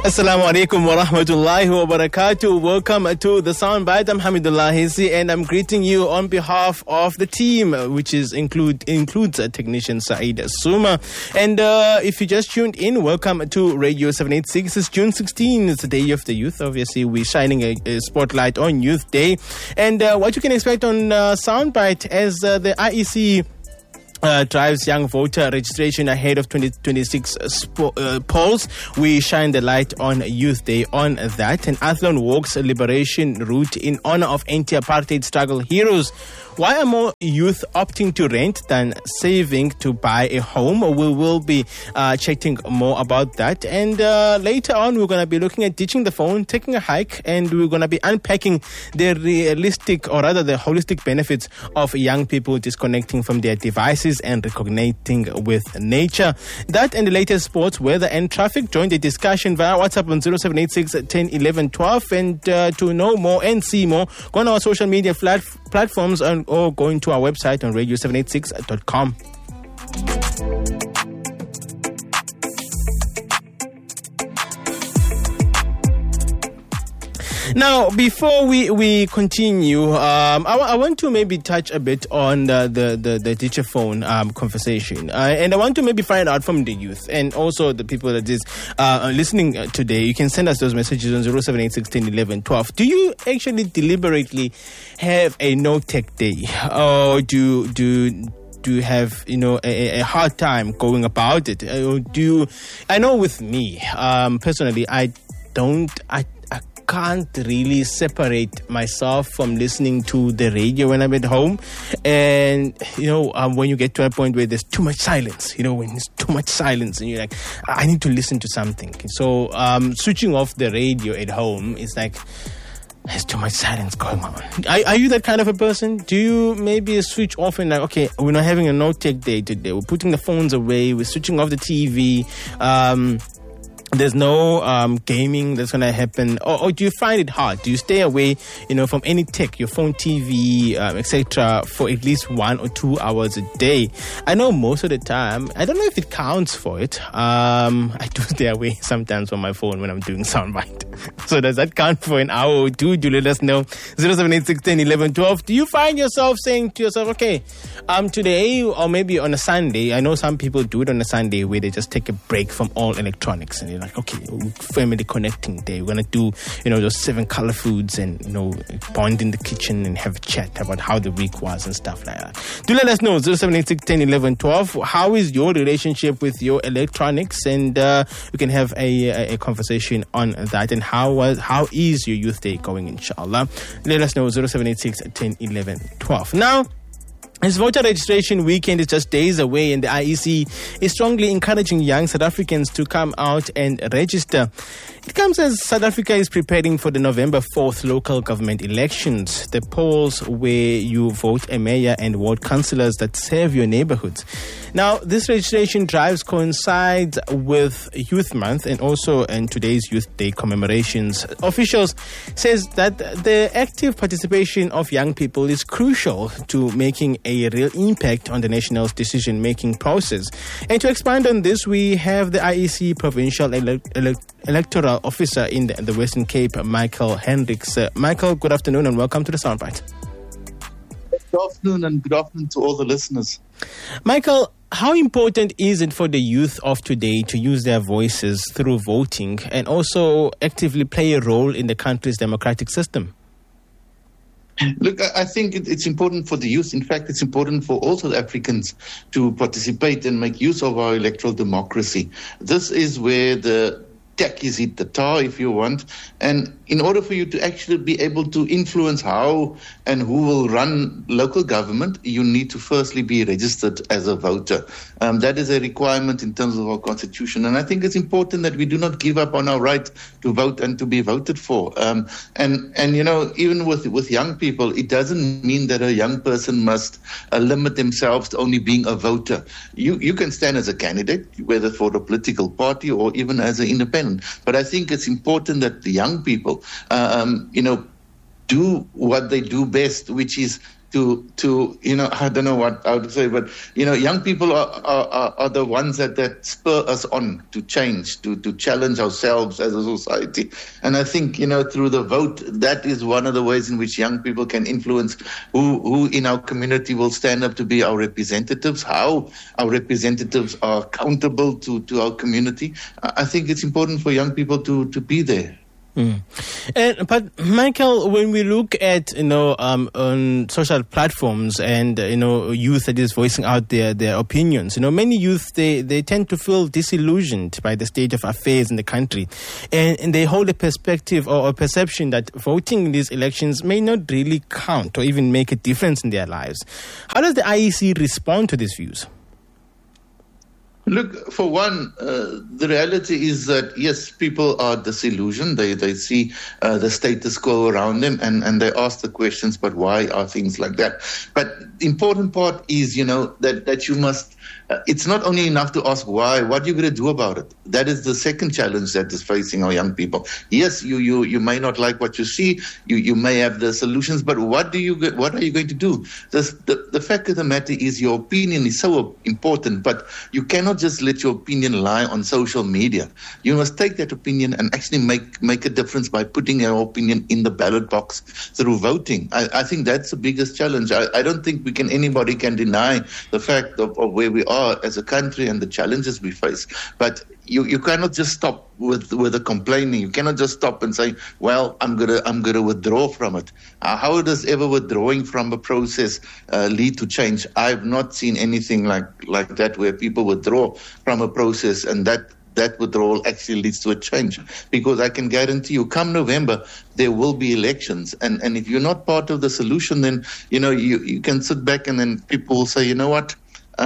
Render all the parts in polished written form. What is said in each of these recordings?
Assalamu alaikum wa rahmatullahi wa barakatuh. Welcome to the Soundbite. I'm Hamidullah Hisi and I'm greeting you on behalf of the team, which includes technician Saeed Suma. And if you just tuned in, welcome to Radio 786. It's June 16. It's the Day of the Youth. Obviously, we're shining a spotlight on Youth Day. And what you can expect on Soundbite as the IEC drives young voter registration ahead of 2026 polls. We shine the light on Youth Day on that. And Athlone walks a liberation route in honor of anti-apartheid struggle heroes. Why are more youth opting to rent than saving to buy a home? We will be chatting more about that. And later on, we're going to be looking at ditching the phone, taking a hike, and we're going to be unpacking the realistic, or rather the holistic benefits of young people disconnecting from their devices and reconnecting with nature. That and the latest sports, weather and traffic. Join the discussion via WhatsApp on 0786 10 11 12. And to know more and see more, go on our social media platforms or go into our website on radio786.com. Now, before we continue, I want to maybe touch a bit on the teacher phone conversation. And I want to maybe find out from the youth and also the people that is listening today. You can send us those messages on 0786 10 11 12. Do you actually deliberately have a no-tech day? Or do you have, a hard time going about it? I know with me, personally, I can't really separate myself from listening to the radio when I'm at home. And, when you get to a point where there's too much silence, when there's too much silence and you're like, I need to listen to something. So switching off the radio at home is like, there's too much silence going on. Are you that kind of a person? Do you maybe switch off and like, okay, we're not having a no-tech day today. We're putting the phones away. We're switching off the TV. There's no gaming that's going to happen. Or do you find it hard? Do you stay away, from any tech, your phone, TV, etc., for at least 1 or 2 hours a day? I know most of the time, I don't know if it counts for it. I do stay away sometimes from my phone when I'm doing Soundbite. So does that count for an hour or two? Do let us know. 0786 10 11 12. Do you find yourself saying to yourself, okay, today or maybe on a Sunday, I know some people do it on a Sunday where they just take a break from all electronics and you're like, okay, family connecting day. We're going to do, those 7 color foods and, bond in the kitchen and have a chat about how the week was and stuff like that. Do let us know, 0786 10 11 12. How is your relationship with your electronics? And we can have a conversation on that. And how is your youth day going, inshallah? Let us know, 0786 10 11 12. Now, as voter registration weekend is just days away, and the IEC is strongly encouraging young South Africans to come out and register. It comes as South Africa is preparing for the November 4th local government elections, the polls where you vote a mayor and ward councillors that serve your neighbourhoods. Now, this registration drives coincides with Youth Month and also in today's Youth Day commemorations. Officials says that the active participation of young people is crucial to making a real impact on the nation's decision-making process. And to expand on this, we have the IEC Provincial Electoral Officer in the Western Cape, Michael Hendricks. Michael, good afternoon and welcome to the Soundbite. Good afternoon and good afternoon to all the listeners. Michael, how important is it for the youth of today to use their voices through voting and also actively play a role in the country's democratic system? Look, I think it's important for the youth. In fact, it's important for all South Africans to participate and make use of our electoral democracy. This is where the tech is hit the tar, if you want. And in order for you to actually be able to influence how and who will run local government, you need to firstly be registered as a voter. That is a requirement in terms of our constitution. And I think it's important that we do not give up on our right to vote and to be voted for. And even with young people, it doesn't mean that a young person must limit themselves to only being a voter. You can stand as a candidate, whether for a political party or even as an independent. But I think it's important that the young people, do what they do best, which is to I don't know what I would say, but young people are the ones that spur us on to change, to challenge ourselves as a society. And I think through the vote, that is one of the ways in which young people can influence who in our community will stand up to be our representatives, how our representatives are accountable to our community. I think it's important for young people to be there. But Michael, when we look at on social platforms and youth that is voicing out their opinions, many youth they tend to feel disillusioned by the state of affairs in the country, and they hold a perspective or a perception that voting in these elections may not really count or even make a difference in their lives. How does the IEC respond to these views? Look, for one, the reality is that, yes, people are disillusioned. They see the status quo around them and they ask the questions, but why are things like that? But the important part is, that you must, it's not only enough to ask why, what are you going to do about it? That is the second challenge that is facing our young people. Yes, you may not like what you see, you may have the solutions, but what are you going to do? The fact of the matter is your opinion is so important, but you cannot just let your opinion lie on social media. You must take that opinion and actually make a difference by putting your opinion in the ballot box through voting. I think that's the biggest challenge. I don't think anybody can deny the fact of where we are as a country and the challenges we face. But you cannot just stop with the complaining. You cannot just stop and say, well, I'm gonna withdraw from it. How does ever withdrawing from a process lead to change? I've not seen anything like that where people withdraw from a process and that withdrawal actually leads to a change. Because I can guarantee you, come November, there will be elections. And if you're not part of the solution, then, you can sit back and then people will say, you know what,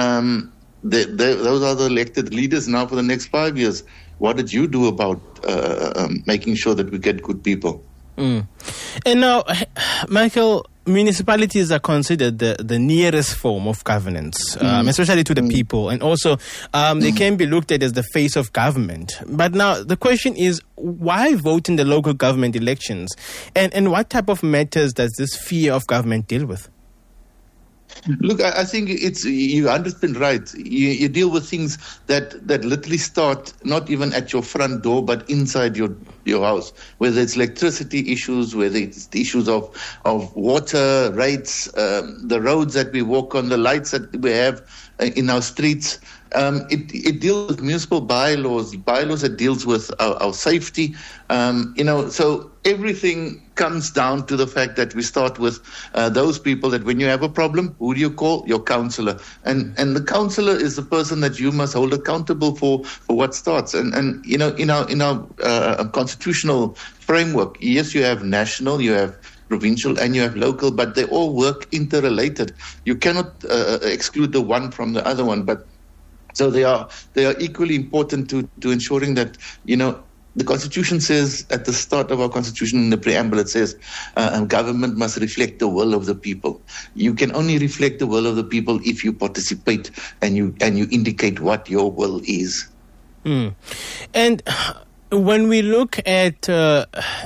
those are the elected leaders now for the next 5 years. What did you do about making sure that we get good people? And now, Michael, municipalities are considered the nearest form of governance, especially to the people. And also, they can be looked at as the face of government. But now, the question is, why vote in the local government elections? And what type of matters does this sphere of government deal with? Look, I think you understand right. You deal with things that literally start not even at your front door, but inside your house. Whether it's electricity issues, whether it's the issues of water rates, the roads that we walk on, the lights that we have in our streets. It deals with municipal bylaws that deals with our safety. So everything comes down to the fact that we start with those people that when you have a problem, who do you call? Your councillor. And the councillor is the person that you must hold accountable for what starts. And in our constitutional framework, yes, you have national, you have provincial, and you have local, but they all work interrelated. You cannot exclude the one from the other one, but so they are equally important to ensuring that, the Constitution says at the start of our Constitution, in the preamble, it says government must reflect the will of the people. You can only reflect the will of the people if you participate and you indicate what your will is. And when we look at the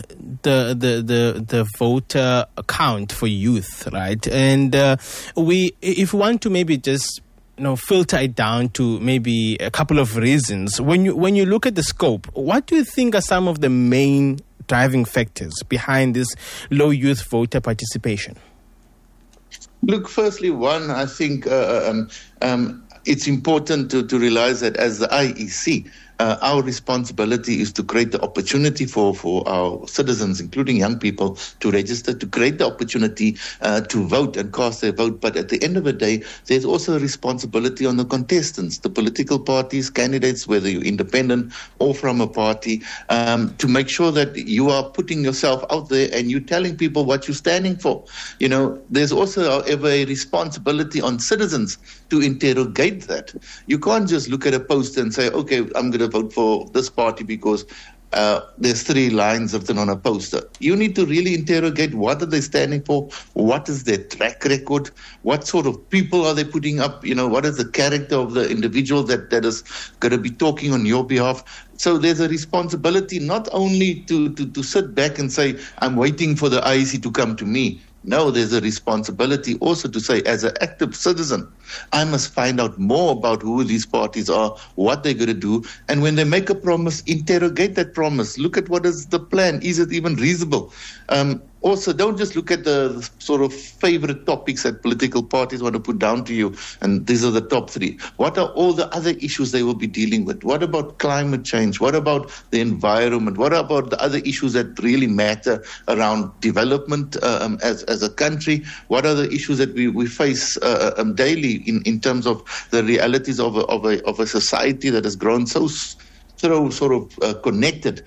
voter count for youth, right, and if we want to maybe just filter it down to maybe a couple of reasons. When you look at the scope, what do you think are some of the main driving factors behind this low youth voter participation? Look, firstly, one, I think it's important to realize that as the IEC, our responsibility is to create the opportunity for our citizens, including young people, to register, to create the opportunity to vote and cast their vote. But at the end of the day, there's also a responsibility on the contestants, the political parties, candidates, whether you're independent or from a party, to make sure that you are putting yourself out there and you're telling people what you're standing for. There's also, however, a responsibility on citizens to interrogate that. You can't just look at a poster and say, okay, I'm going to vote for this party because there's 3 lines written on a poster. You need to really interrogate what are they standing for, what is their track record, what sort of people are they putting up, what is the character of the individual that is going to be talking on your behalf. So there's a responsibility not only to sit back and say, I'm waiting for the IEC to come to me. No, there's a responsibility also to say, as an active citizen, I must find out more about who these parties are, what they're going to do. And when they make a promise, interrogate that promise. Look at what is the plan. Is it even reasonable? Also, don't just look at the sort of favorite topics that political parties want to put down to you, and these are the top 3. What are all the other issues they will be dealing with? What about climate change? What about the environment? What about the other issues that really matter around development as a country? What are the issues that we face daily in terms of the realities of a society that has grown so sort of connected?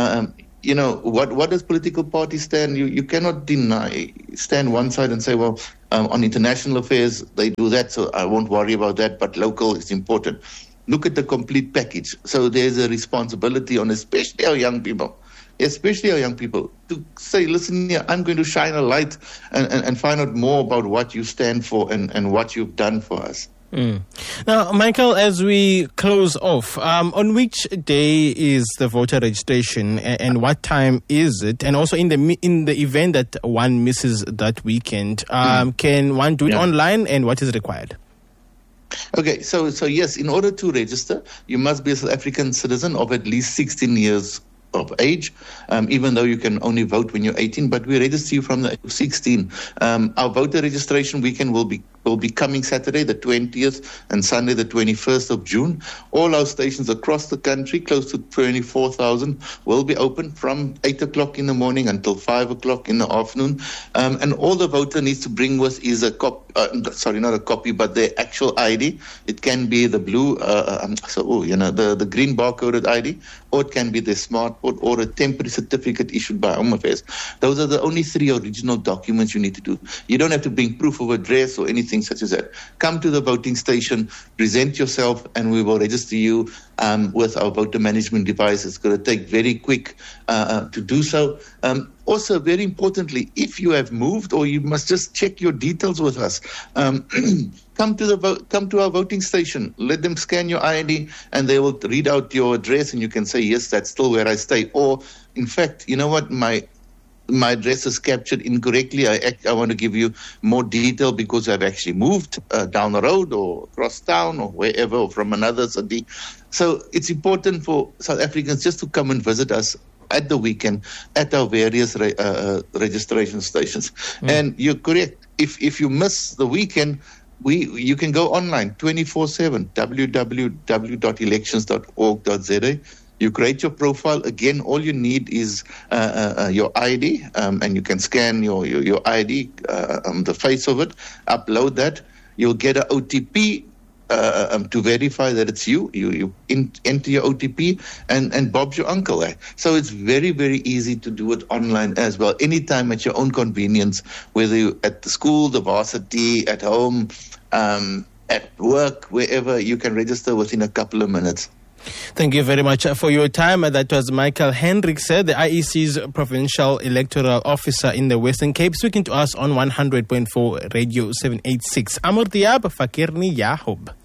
What does political parties stand? You cannot stand one side and say, well, on international affairs, they do that, so I won't worry about that, but local is important. Look at the complete package. So there's a responsibility on especially our young people, to say, listen here, I'm going to shine a light and find out more about what you stand for and what you've done for us. Now, Michael, as we close off, on which day is the voter registration and what time is it? And also in the event that one misses that weekend, can one do it online, and what is required? Okay, so yes, in order to register, you must be a South African citizen of at least 16 years of age, even though you can only vote when you're 18, but we register you from the age of 16. Our voter registration weekend will be coming Saturday, the 20th, and Sunday, the 21st of June. All our stations across the country, close to 24,000, will be open from 8 o'clock in the morning until 5 o'clock in the afternoon. And all the voter needs to bring with is not a copy, but their actual ID. It can be the blue, the green barcoded ID, or it can be the smart card, or a temporary certificate issued by Home Affairs. Those are the only 3 original documents you need to do. You don't have to bring proof of address or anything such as that. Come to the voting station, present yourself, and we will register you with our voter management device. It's going to take very quick to do so. Also, very importantly, if you have moved or you must just check your details with us, come to our voting station. Let them scan your ID, and they will read out your address, and you can say, yes, that's still where I stay. Or, in fact, you know what, my address is captured incorrectly. I want to give you more detail because I've actually moved down the road or across town or wherever, or from another city. So it's important for South Africans just to come and visit us at the weekend at our various registration stations. And you're correct. If you miss the weekend, you can go online 24/7, www.elections.org.za. You create your profile. Again, all you need is your ID, and you can scan your ID, the face of it, upload that. You'll get an OTP to verify that it's you. You enter your OTP, and Bob's your uncle. So it's very, very easy to do it online as well, anytime at your own convenience, whether you're at the school, the varsity, at home, at work, wherever. You can register within a couple of minutes. Thank you very much for your time. That was Michael Hendrikse, the IEC's Provincial Electoral Officer in the Western Cape, speaking to us on 100.4 Radio 786. Amor Diab, Fakirni Yahob.